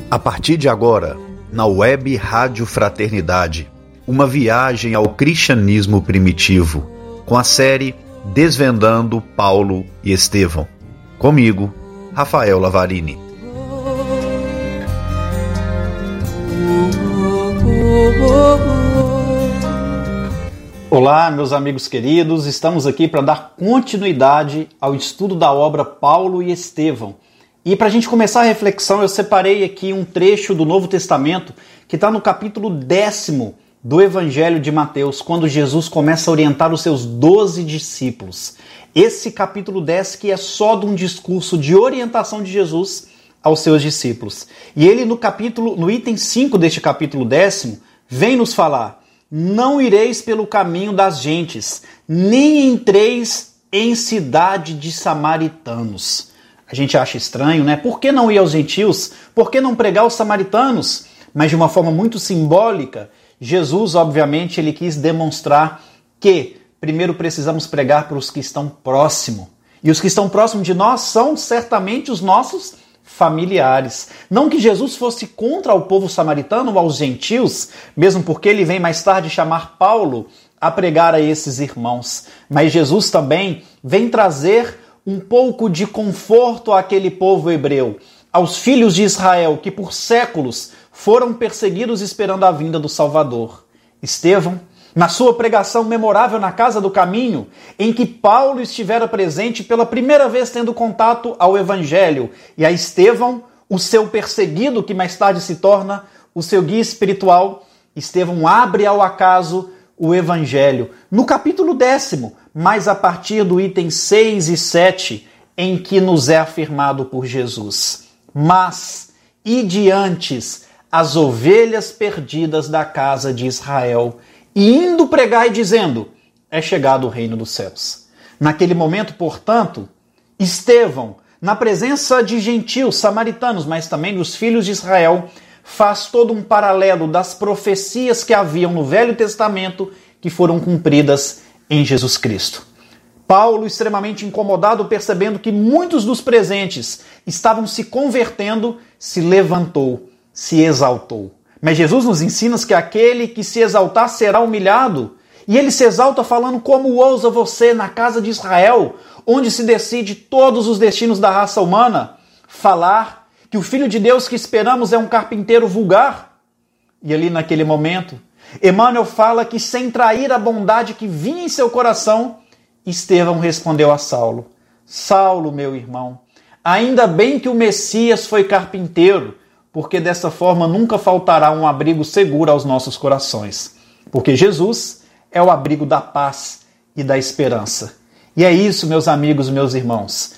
A partir de agora, na Web Rádio Fraternidade, uma viagem ao cristianismo primitivo, com a série Desvendando Paulo e Estevão. Comigo, Rafael Lavarini. Olá, meus amigos queridos, estamos aqui para dar continuidade ao estudo da obra Paulo e Estevão. E para a gente começar a reflexão, eu separei aqui um trecho do Novo Testamento que está no capítulo 10º do Evangelho de Mateus, quando Jesus começa a orientar os seus 12 discípulos. Esse capítulo 10 que é só de um discurso de orientação de Jesus aos seus discípulos. E ele no item 5 deste capítulo 10º, vem nos falar: não ireis pelo caminho das gentes, nem entreis em cidade de samaritanos. A gente acha estranho, né? Por que não ir aos gentios? Por que não pregar aos samaritanos? Mas de uma forma muito simbólica, Jesus, obviamente, ele quis demonstrar que primeiro precisamos pregar para os que estão próximos. E os que estão próximos de nós são certamente os nossos familiares. Não que Jesus fosse contra o povo samaritano ou aos gentios, mesmo porque ele vem mais tarde chamar Paulo a pregar a esses irmãos. Mas Jesus também vem trazer um pouco de conforto àquele povo hebreu, aos filhos de Israel que por séculos foram perseguidos esperando a vinda do Salvador. Estevão, na sua pregação memorável na Casa do Caminho, em que Paulo estivera presente pela primeira vez tendo contato ao Evangelho, e a Estevão, o seu perseguido, que mais tarde se torna o seu guia espiritual, Estevão abre ao acaso o Evangelho. No capítulo 10º, mas a partir do item 6 e 7, em que nos é afirmado por Jesus: mas, ide antes as ovelhas perdidas da casa de Israel, e indo pregai dizendo, é chegado o reino dos céus. Naquele momento, portanto, Estevão, na presença de gentios, samaritanos, mas também dos filhos de Israel, faz todo um paralelo das profecias que haviam no Velho Testamento que foram cumpridas em Jesus Cristo. Paulo, extremamente incomodado, percebendo que muitos dos presentes estavam se convertendo, se levantou, se exaltou. Mas Jesus nos ensina que aquele que se exaltar será humilhado. E ele se exalta falando: como ousa você, na casa de Israel, onde se decide todos os destinos da raça humana, falar que o Filho de Deus que esperamos é um carpinteiro vulgar? E ali naquele momento, Emmanuel fala que, sem trair a bondade que vinha em seu coração, Estevão respondeu a Saulo: Saulo, meu irmão, ainda bem que o Messias foi carpinteiro, porque dessa forma nunca faltará um abrigo seguro aos nossos corações. Porque Jesus é o abrigo da paz e da esperança. E é isso, meus amigos, meus irmãos.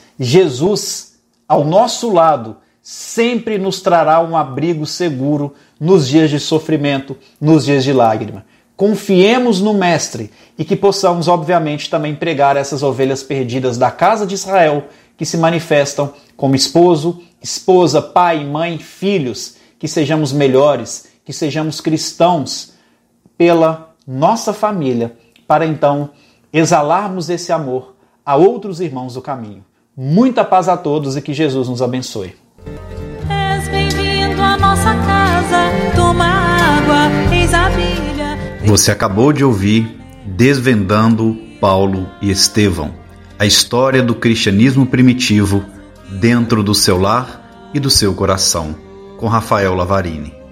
Jesus, ao nosso lado, sempre nos trará um abrigo seguro nos dias de sofrimento, nos dias de lágrima. Confiemos no Mestre e que possamos, obviamente, também pregar essas ovelhas perdidas da casa de Israel, que se manifestam como esposo, esposa, pai, mãe, filhos, que sejamos melhores, que sejamos cristãos pela nossa família, para então exalarmos esse amor a outros irmãos do caminho. Muita paz a todos e que Jesus nos abençoe. És bem-vindo à nossa casa, toma água, eis a bilha. Você acabou de ouvir Desvendando Paulo e Estevão, a história do cristianismo primitivo dentro do seu lar e do seu coração, com Rafael Lavarini.